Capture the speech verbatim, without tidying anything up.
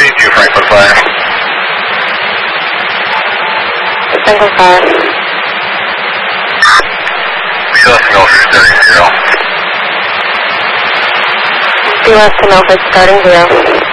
three two Franklin Fire. Franklin Fire. Be less than Milford starting zero. Be less than Milford starting zero.